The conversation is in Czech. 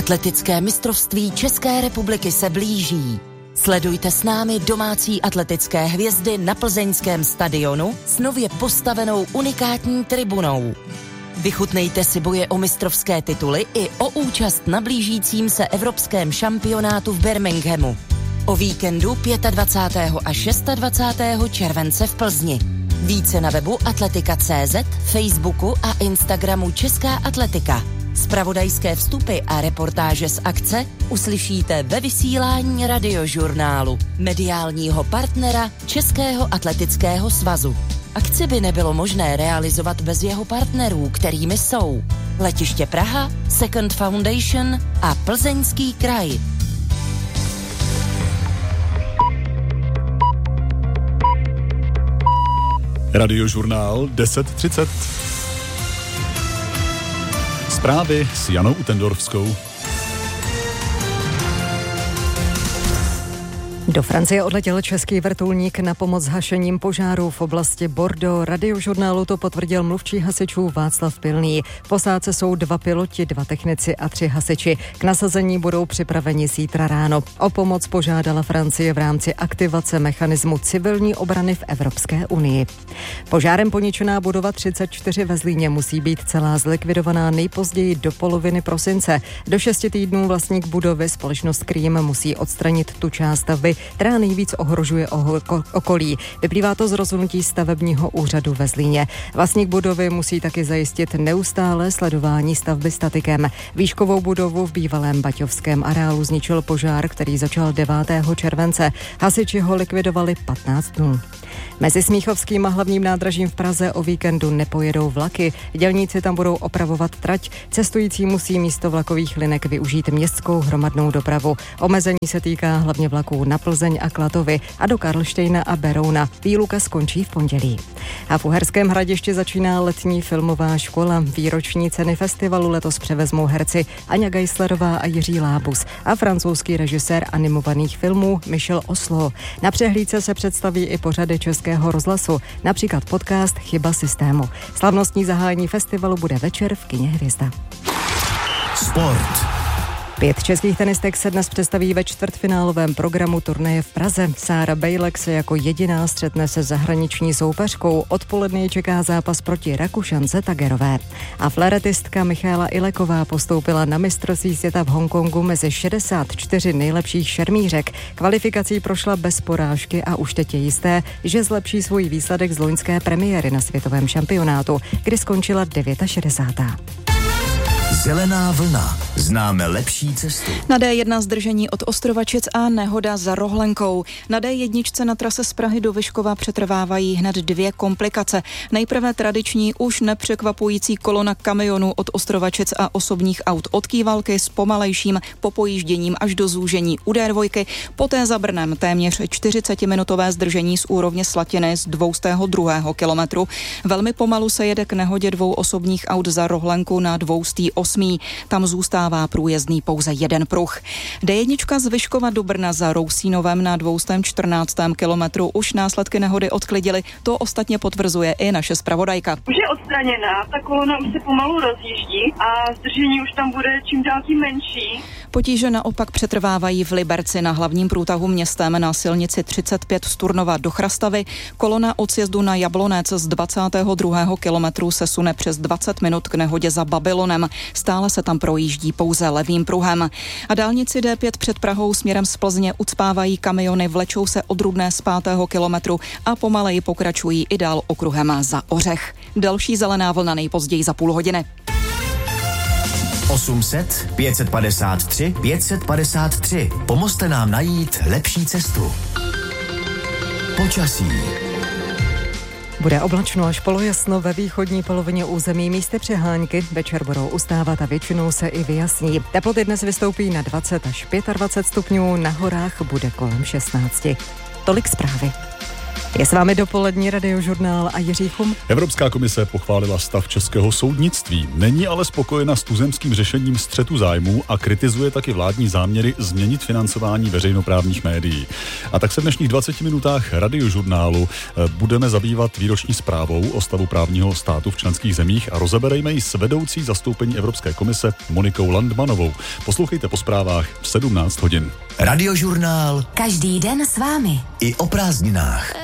Atletické mistrovství České republiky se blíží. Sledujte s námi domácí atletické hvězdy na plzeňském stadionu s nově postavenou unikátní tribunou. Vychutnejte si boje o mistrovské tituly i o účast na blížícím se evropském šampionátu v Birminghamu. O víkendu 25. a 26. července v Plzni. Více na webu atletika.cz, Facebooku a Instagramu Česká atletika. Zpravodajské vstupy a reportáže z akce uslyšíte ve vysílání Radiožurnálu, mediálního partnera Českého atletického svazu. Akci by nebylo možné realizovat bez jeho partnerů, kterými jsou Letiště Praha, Second Foundation a Plzeňský kraj. Radiožurnál 10:30. Zprávy s Janou Utendorfskou. Do Francie odletěl český vrtulník na pomoc s hašením požáru v oblasti Bordeaux. Radiožurnálu to potvrdil mluvčí hasičů Václav Pilný. V posádce jsou 2 piloti, 2 technici a 3 hasiči. K nasazení budou připraveni zítra ráno. O pomoc požádala Francie v rámci aktivace mechanismu civilní obrany v Evropské unii. Požárem poničená budova 34 ve Zlíně musí být celá zlikvidovaná nejpozději do poloviny prosince. Do 6 týdnů vlastník budovy, společnost Krím, musí odstranit tu část stavby, která nejvíc ohrožuje okolí. Vyplývá to z rozhodnutí stavebního úřadu ve Zlíně. Vlastník budovy musí taky zajistit neustálé sledování stavby statikem. Výškovou budovu v bývalém baťovském areálu zničil požár, který začal 9. července. Hasiči ho likvidovali 15 dnů. Mezi Smíchovským a hlavním nádražím v Praze o víkendu nepojedou vlaky. Dělníci tam budou opravovat trať. Cestující musí místo vlakových linek využít městskou hromadnou dopravu. Omezení se týká hlavně vlaků na Plzeň a Klatovy a do Karlštejna a Berouna. Výluka skončí v pondělí. A v Uherském Hradišti začíná letní filmová škola. Výroční ceny festivalu letos převezmou herci Aňa Geislerová a Jiří Lábus a francouzský režisér animovaných filmů Michel Oslo. Na přehlídce se představí i pořady Českého rozhlasu, například podcast Chyba systému. Slavnostní zahájení festivalu bude večer v kině Hvězda. Sport. 5 českých tenistek se dnes představí ve čtvrtfinálovém programu turnaje v Praze. Sára Bejlek se jako jediná střetne se zahraniční soupeřkou. Odpoledne čeká zápas proti Rakušance Tagerové. A flaretistka Michaela Ileková postoupila na mistrovství světa v Hongkongu mezi 64 nejlepších šermířek. Kvalifikací prošla bez porážky a už teď je jisté, že zlepší svůj výsledek z loňské premiéry na světovém šampionátu, kdy skončila 69. Zelená vlna. Známe lepší cestu. Na D1 zdržení od Ostrovačic a nehoda za Rohlenkou. Na D1 na trase z Prahy do Vyškova přetrvávají hned 2 komplikace. Nejprve tradiční, už nepřekvapující kolona kamionů od Ostrovačic a osobních aut od Kývalky s pomalejším popojížděním až do zúžení u D2. Poté za Brnem téměř 40-minutové zdržení z úrovně Slatiny z 202. kilometru. Velmi pomalu se jede k nehodě 2 osobních aut za Rohlenku na 208. Tam zůstává průjezdný pouze 1 pruh. D1 z Vyškova do Brna za Rousínovem na 214. kilometru už následky nehody odklidily. To ostatně potvrzuje i naše zpravodajka. Už je odstraněná, ta kolona už se pomalu rozjíždí a zdržení už tam bude čím dál tím menší. Potíže naopak přetrvávají v Liberci na hlavním průtahu městem na silnici 35 z Turnova do Chrastavy. Kolona od sjezdu na Jablonec z 22. kilometru se sune přes 20 minut k nehodě za Babylonem. Stále se tam projíždí pouze levým pruhem. A dálnici D5 před Prahou směrem z Plzně ucpávají kamiony, vlečou se od Rudné z 5. kilometru a pomaleji pokračují i dál okruhem za Ořech. Další zelená vlna nejpozději za půl hodiny. 800 553 553. Pomozte nám najít lepší cestu. Počasí. Bude oblačno až polojasno ve východní polovině území, místy přehánky. Večer budou ustávat a většinou se i vyjasní. Teploty dnes vystoupí na 20 až 25 stupňů, na horách bude kolem 16. Tolik zprávy. Je s vámi dopolední Radiožurnál a Jiří Chum. Evropská komise pochválila stav českého soudnictví. Není ale spokojena s tuzemským řešením střetu zájmů a kritizuje taky vládní záměry změnit financování veřejnoprávních médií. A tak se v dnešních 20 minutách Radiožurnálu budeme zabývat výroční zprávou o stavu právního státu v členských zemích a rozeberejme ji s vedoucí zastoupení Evropské komise Monikou Landmanovou. Poslouchejte po zprávách v 17 hodin. Radiožurnál. Každý den s vámi. I o prázdninách.